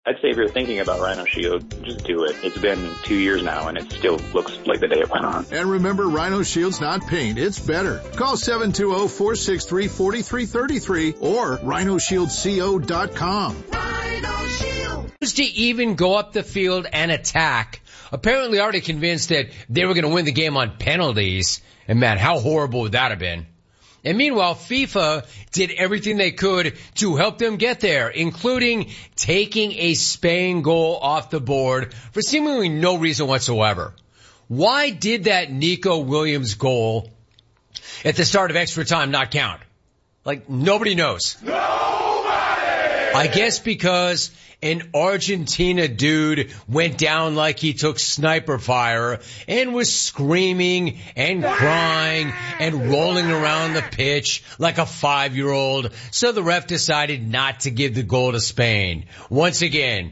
I'd say if you're thinking about Rhino Shield, just do it. It's been 2 years now, and it still looks like the day it went on. And remember, Rhino Shield's not paint, it's better. Call 720-463-4333 or rhinoshieldco.com. Rhino Shield. To even go up the field and attack, apparently already convinced that they were going to win the game on penalties. And man, how horrible would that have been? And meanwhile, FIFA did everything they could to help them get there, including taking a Spain goal off the board for seemingly no reason whatsoever. Why did that Nico Williams goal at the start of extra time not count? Like, nobody knows. Nobody! I guess because an Argentina dude went down like he took sniper fire and was screaming and crying and rolling around the pitch like a 5-year-old. So the ref decided not to give the goal to Spain. Once again,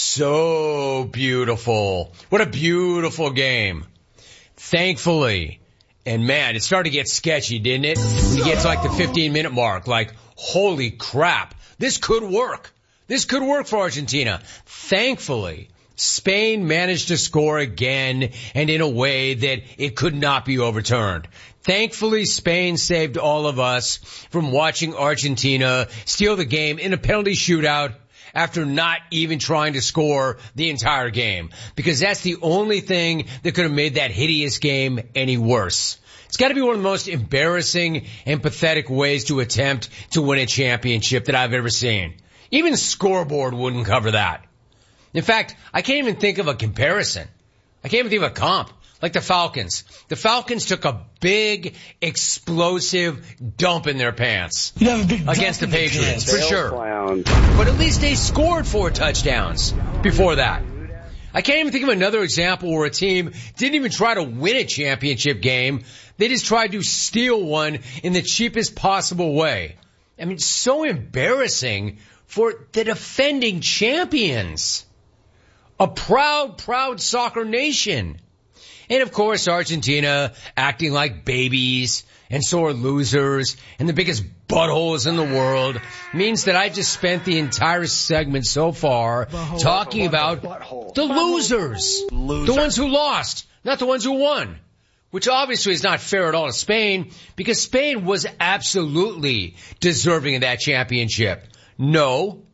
so beautiful. What a beautiful game. Thankfully, and man, it started to get sketchy, didn't it? When you get to like the 15-minute mark, like, holy crap, this could work. This could work for Argentina. Thankfully, Spain managed to score again and in a way that it could not be overturned. Thankfully, Spain saved all of us from watching Argentina steal the game in a penalty shootout after not even trying to score the entire game. Because that's the only thing that could have made that hideous game any worse. It's got to be one of the most embarrassing and pathetic ways to attempt to win a championship that I've ever seen. Even scoreboard wouldn't cover that. In fact, I can't even think of a comparison. I can't even think of a comp. Like the Falcons. The Falcons took a big, explosive dump in their pants against the Patriots, for sure. But at least they scored 4 touchdowns before that. I can't even think of another example where a team didn't even try to win a championship game. They just tried to steal one in the cheapest possible way. I mean, so embarrassing for the defending champions. A proud, proud soccer nation. And of course, Argentina acting like babies and sore losers and the biggest buttholes in the world means that I just spent the entire segment so far talking about the losers. The ones who lost, not the ones who won. Which obviously is not fair at all to Spain because Spain was absolutely deserving of that championship. No,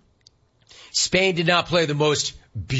Spain did not play the most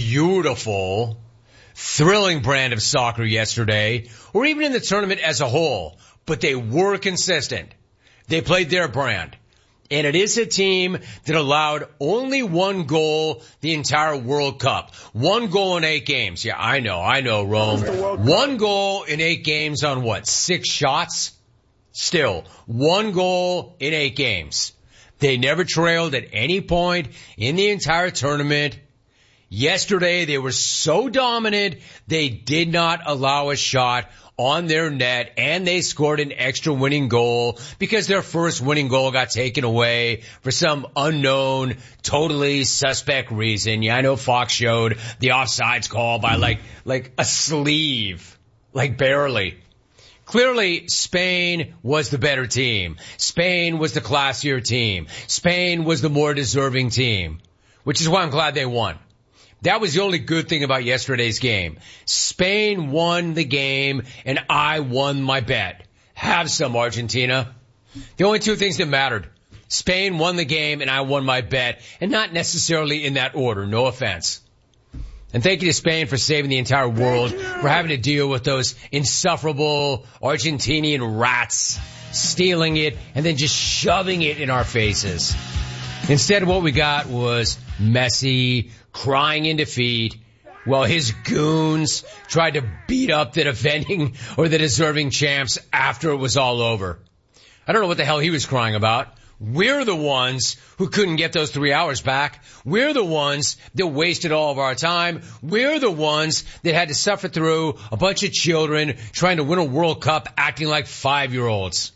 beautiful, thrilling brand of soccer yesterday, or even in the tournament as a whole, but they were consistent. They played their brand. And it is a team that allowed only 1 goal the entire World Cup. 1 goal in 8 games. Yeah, I know, Rome. 1 goal in 8 games on what, 6 shots? Still, 1 goal in 8 games. They never trailed at any point in the entire tournament. Yesterday, they were so dominant, they did not allow a shot on their net, and they scored an extra winning goal because their first winning goal got taken away for some unknown, totally suspect reason. Yeah, I know Fox showed the offsides call by like a sleeve, like barely. Clearly, Spain was the better team. Spain was the classier team. Spain was the more deserving team, which is why I'm glad they won. That was the only good thing about yesterday's game. Spain won the game, and I won my bet. Have some, Argentina. The only 2 things that mattered. Spain won the game, and I won my bet, and not necessarily in that order. No offense. And thank you to Spain for saving the entire world, for having to deal with those insufferable Argentinian rats stealing it and then just shoving it in our faces. Instead, what we got was Messi crying in defeat while his goons tried to beat up the defending or the deserving champs after it was all over. I don't know what the hell he was crying about. We're the ones who couldn't get those 3 hours back. We're the ones that wasted all of our time. We're the ones that had to suffer through a bunch of children trying to win a World Cup acting like 5-year-olds.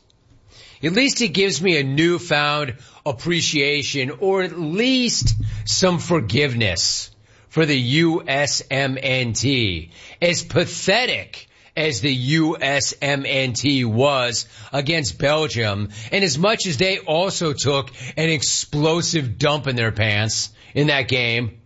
At least it gives me a newfound appreciation, or at least some forgiveness for the USMNT. As pathetic as the USMNT was against Belgium, and as much as they also took an explosive dump in their pants in that game,